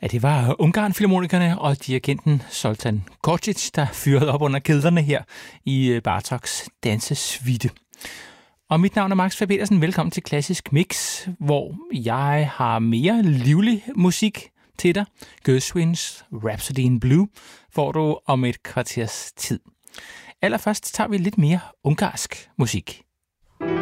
at det var Ungarn-filharmonikerne og dirigenten Zoltán Kocsis, der fyrede op under kedlerne her i Bartoks dansesvite. Og mit navn er Max Fær Petersen. Velkommen til Klassisk Mix, hvor jeg har mere livlig musik til dig. Gershwins Rhapsody in Blue får du om et kvarters tid. Allerførst tager vi lidt mere ungarsk musik.